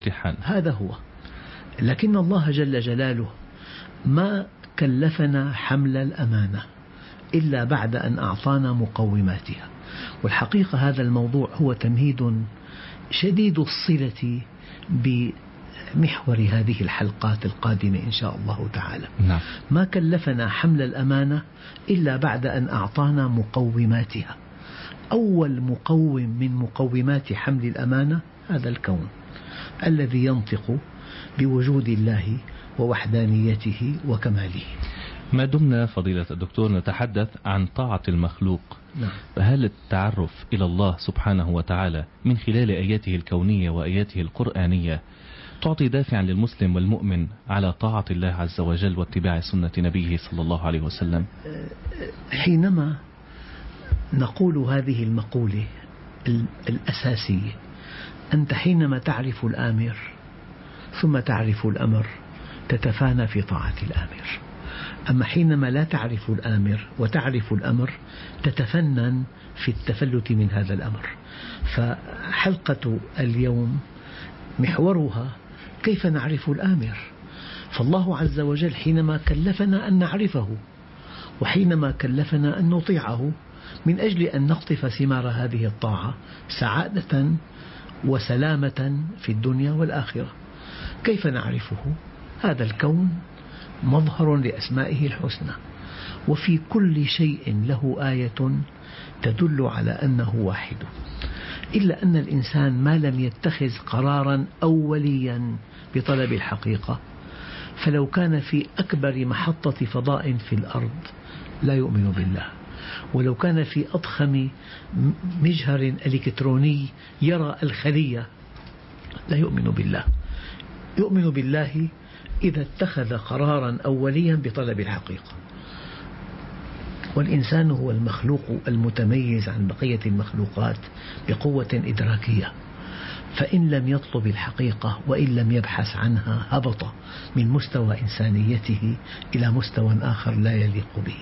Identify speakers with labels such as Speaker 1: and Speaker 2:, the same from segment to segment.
Speaker 1: امتحان.
Speaker 2: هذا هو. لكن الله جل جلاله ما كلفنا حمل الأمانة إلا بعد أن أعطانا مقوماتها. والحقيقة هذا الموضوع هو تمهيد شديد الصلة بمحور هذه الحلقات القادمة إن شاء الله تعالى.
Speaker 1: نعم.
Speaker 2: ما كلفنا حمل الأمانة إلا بعد أن أعطانا مقوماتها. أول مقوم من مقومات حمل الأمانة هذا الكون الذي ينطق بوجود الله ووحدانيته وكماله.
Speaker 1: ما دمنا فضيلة الدكتور نتحدث عن طاعة المخلوق،
Speaker 2: نعم.
Speaker 1: فهل التعرف إلى الله سبحانه وتعالى من خلال آياته الكونية وآياته القرآنية تعطي دافعا للمسلم والمؤمن على طاعة الله عز وجل واتباع سنة نبيه صلى الله عليه وسلم؟
Speaker 2: حينما نقول هذه المقولة الأساسية، أنت حينما تعرف الآمر ثم تعرف الأمر تتفانى في طاعة الآمر. أما حينما لا تعرف الآمر وتعرف الأمر تتفنن في التفلت من هذا الأمر. فحلقة اليوم محورها كيف نعرف الآمر. فالله عز وجل حينما كلفنا أن نعرفه وحينما كلفنا أن نطيعه من أجل أن نقطف ثمار هذه الطاعة سعادة وسلامة في الدنيا والآخرة. كيف نعرفه؟ هذا الكون مظهر لأسمائه الحسنى، وفي كل شيء له آية تدل على أنه واحد، إلا أن الإنسان ما لم يتخذ قرارا أوليا بطلب الحقيقة فلو كان في أكبر محطة فضاء في الأرض لا يؤمن بالله، ولو كان في أضخم مجهر إلكتروني يرى الخلية لا يؤمن بالله. يؤمن بالله إذا اتخذ قرارا أوليا بطلب الحقيقة. والإنسان هو المخلوق المتميز عن بقية المخلوقات بقوة إدراكية، فإن لم يطلب الحقيقة وإن لم يبحث عنها هبط من مستوى إنسانيته إلى مستوى آخر لا يليق به.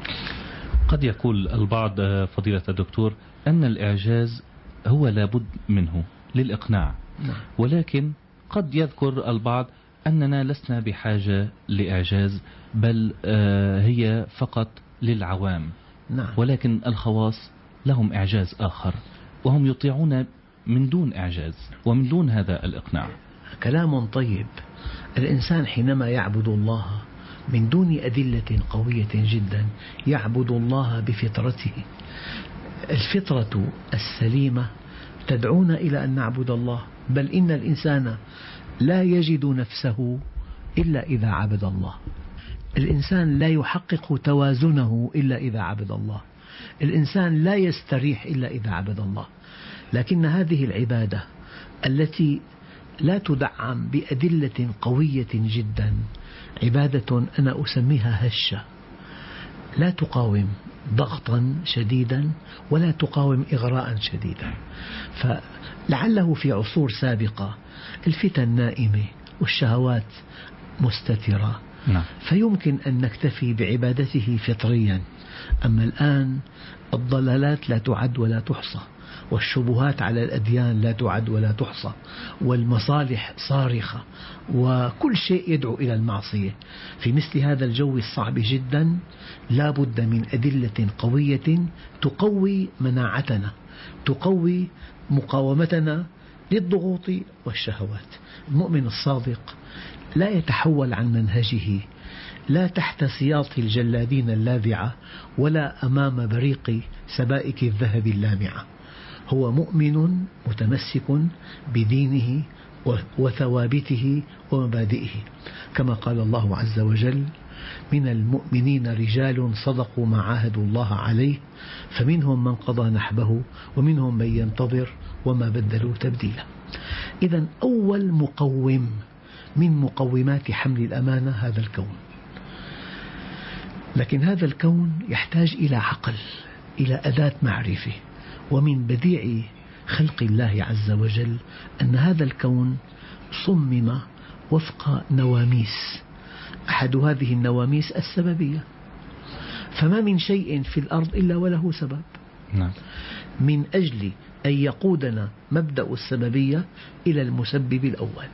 Speaker 1: قد يقول البعض فضيلة الدكتور أن الإعجاز هو لابد منه للإقناع، ولكن قد يذكر البعض أننا لسنا بحاجة لإعجاز، بل هي فقط للعوام. ولكن الخواص لهم إعجاز آخر وهم يطيعون من دون إعجاز ومن دون هذا الإقناع.
Speaker 2: كلام طيب. الإنسان حينما يعبد الله من دون أدلة قوية جدا يعبد الله بفطرته. الفطرة السليمة تدعونا إلى أن نعبد الله، بل إن الإنسان لا يجد نفسه إلا إذا عبد الله. الإنسان لا يحقق توازنه إلا إذا عبد الله. الإنسان لا يستريح إلا إذا عبد الله. لكن هذه العبادة التي لا تدعم بأدلة قوية جدا عبادة أنا أسميها هشة، لا تقاوم ضغطا شديدا ولا تقاوم إغراء شديدا. فلعله في عصور سابقة الفتن نائمة والشهوات مستترة، فيمكن أن نكتفي بعبادته فطريا. أما الآن الضلالات لا تعد ولا تحصى، والشبهات على الأديان لا تعد ولا تحصى، والمصالح صارخة، وكل شيء يدعو إلى المعصية. في مثل هذا الجو الصعب جدا لا بد من أدلة قوية تقوي مناعتنا، تقوي مقاومتنا للضغوط والشهوات. المؤمن الصادق لا يتحول عن منهجه لا تحت سياط الجلادين اللاذعة ولا أمام بريق سبائك الذهب اللامعة. هو مؤمن متمسك بدينه وثوابته ومبادئه، كما قال الله عز وجل: من المؤمنين رجال صدقوا ما عاهدوا الله عليه فمنهم من قضى نحبه ومنهم من ينتظر وما بدلوا تبديلا. إذن أول مقوم من مقومات حمل الأمانة هذا الكون. لكن هذا الكون يحتاج إلى عقل، إلى أداة معرفة. ومن بديع خلق الله عز وجل أن هذا الكون صمم وفق نواميس. أحد هذه النواميس السببية، فما من شيء في الأرض إلا وله سبب. من أجل أن يقودنا مبدأ السببية إلى المسبب الأول.